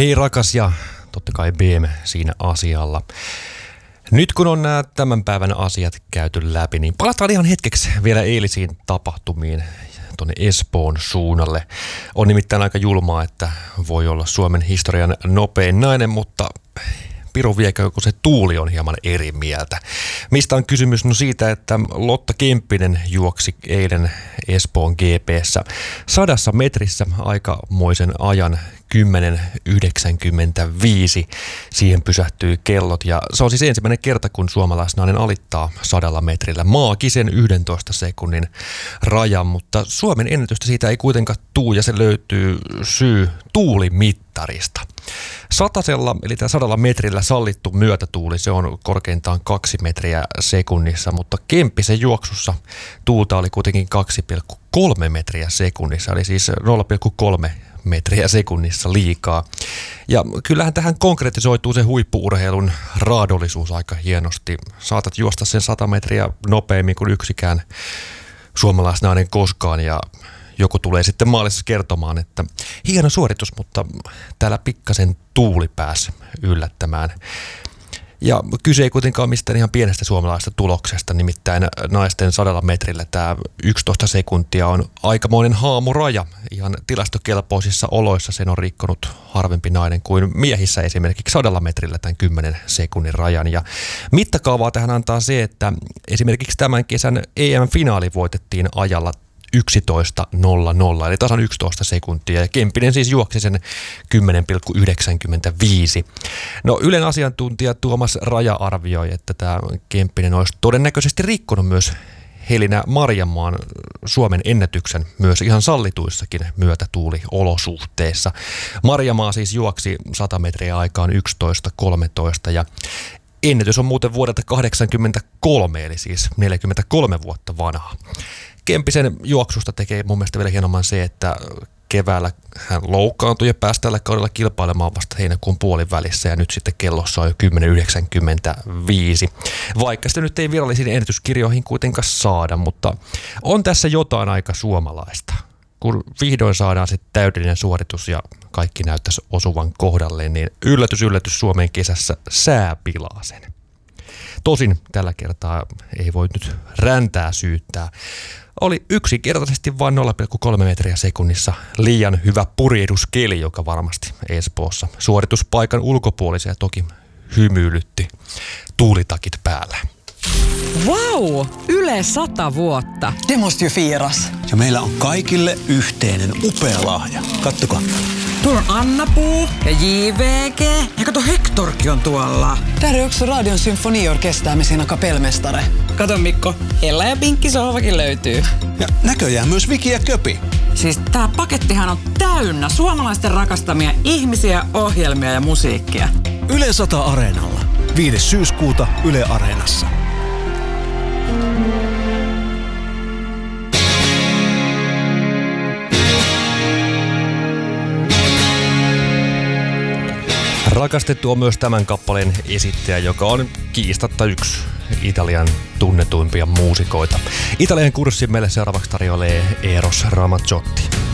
Hei rakas ja totta kai BM siinä asialla. Nyt kun on nämä tämän päivän asiat käyty läpi, niin palataan ihan hetkeksi vielä eilisiin tapahtumiin tuonne Espoon suunnalle. On nimittäin aika julmaa, että voi olla Suomen historian nopein nainen, mutta piru viekö, kun se tuuli on hieman eri mieltä. Mistä on kysymys? No siitä, että Lotta Kemppinen juoksi eilen Espoon GP:ssä 100 metrissä aikamoisen ajan 10.95. Siihen pysähtyi kellot ja se on siis ensimmäinen kerta, kun suomalaisnainen alittaa 100 metrillä maagisen 11 sekunnin rajan, mutta Suomen ennätystä siitä ei kuitenkaan tule ja se löytyy syy tuulimittarista. Satasella, eli tämä 100 metrillä sallittu myötätuuli, se on korkeintaan 2 metriä sekunnissa, mutta Kemppisen juoksussa tuulta oli kuitenkin 2,3 metriä sekunnissa, eli siis 0,3 metriä sekunnissa liikaa. Ja kyllähän tähän konkretisoituu se huippu-urheilun raadollisuus aika hienosti. Saatat juosta sen 100 metriä nopeammin kuin yksikään suomalaisnainen koskaan ja joku tulee sitten maalissa kertomaan, että hieno suoritus, mutta täällä pikkasen tuuli pääsi yllättämään. Ja kyse ei kuitenkaan mistään ihan pienestä suomalaisesta tuloksesta, nimittäin naisten 100 metrillä tämä 11 sekuntia on aikamoinen haamuraja. Ihan tilastokelpoisissa oloissa sen on rikkonut harvempi nainen kuin miehissä esimerkiksi 100 metrillä tämän 10 sekunnin rajan. Ja mittakaavaa tähän antaa se, että esimerkiksi tämän kesän EM-finaali voitettiin ajalla 11.00, eli tasan 11 sekuntia, ja Kemppinen siis juoksi sen 10,95. No Ylen asiantuntija Tuomas Raja arvioi, että tämä Kemppinen olisi todennäköisesti rikkonut myös Helina Marjamaan Suomen ennätyksen myös ihan sallituissakin myötätuuliolosuhteissa. Marjamaa siis juoksi 100 metriä aikaan 11.13 ja ennätys on muuten vuodelta 1983, eli siis 43 vuotta vanha. Kemppisen juoksusta tekee mun mielestä vielä hienomman se, että keväällä hän loukkaantui ja pääsi tällä kaudella kilpailemaan vasta heinäkuun puolivälissä ja nyt sitten kellossa on jo 10.95. Vaikka sitä nyt ei virallisiin ennätyskirjoihin kuitenkaan saada, mutta on tässä jotain aika suomalaista. Kun vihdoin saadaan se täydellinen suoritus ja kaikki näyttäisi osuvan kohdalleen, niin yllätys Suomen kesässä sää pilaa sen. Tosin tällä kertaa ei voi nyt räntää syyttää. Oli yksinkertaisesti vain 0,3 metriä sekunnissa liian hyvä purjehduskeli, joka varmasti Espoossa suorituspaikan ulkopuolisia toki hymyilytti tuulitakit päällä. Vau! Yle 100 vuotta. Det måste ju firas. Ja meillä on kaikille yhteinen upea lahja. Kattokaa. Tuolla on Anna-Puu ja JVG. Ja kato, Hektorkin on tuolla. Där är också Radion symfoniorkester med sina kapellmästare. Kato Mikko, Ella ja Pinkki sohvakin löytyy. Ja näköjään myös Viki ja Köpi. Siis tää pakettihan on täynnä suomalaisten rakastamia ihmisiä, ohjelmia ja musiikkia. Yle 100 Areenalla. 5. syyskuuta Yle Areenassa. Rakastettu on myös tämän kappaleen esittäjä, joka on kiistatta yksi Italian tunnetuimpia muusikoita. Italian kurssin meille seuraavaksi tarjoilee Eros Ramazzotti.